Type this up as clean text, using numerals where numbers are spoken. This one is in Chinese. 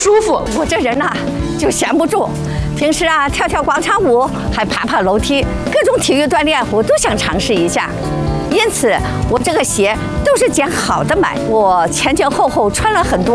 舒服。 我这人呐就闲不住，平时啊跳跳广场舞，还爬爬楼梯，各种体育锻炼我都想尝试一下。因此，我这个鞋都是捡好的买，我前前后后穿了很多。